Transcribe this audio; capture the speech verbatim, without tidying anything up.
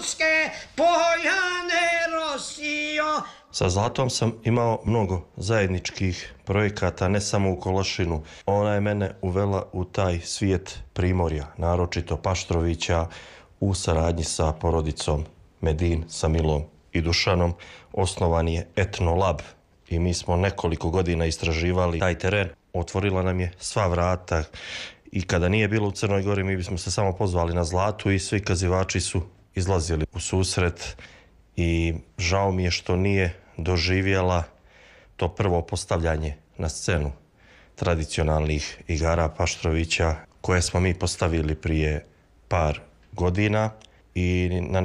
Slavonske Bojane Rosio. Sa Zlatom sam imao mnogo zajedničkih projekata, ne samo u Kološinu. Ona je mene uvela u taj svijet Primorja, naročito Paštrovića, u saradnji sa porodicom Medin, sa Milom i Dušanom. Osnovan je Etnolab i mi smo nekoliko godina istraživali taj teren. Otvorila nam je sva vrata i kada nije bilo u Crnoj Gori mi bismo se samo pozvali na Zlatu i svi kazivači su izlazili u susret i žao mi je što nije doživjela to prvo postavljanje na scenu tradicionalnih igara Paštrovića koje smo mi postavili prije par godina i na